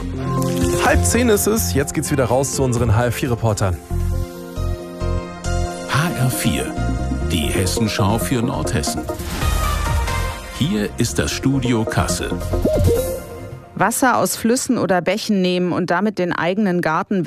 9:30 ist es, jetzt geht's wieder raus zu unseren HR4-Reportern. HR4, die Hessenschau für Nordhessen. Hier ist das Studio Kassel. Wasser aus Flüssen oder Bächen nehmen und damit den eigenen Garten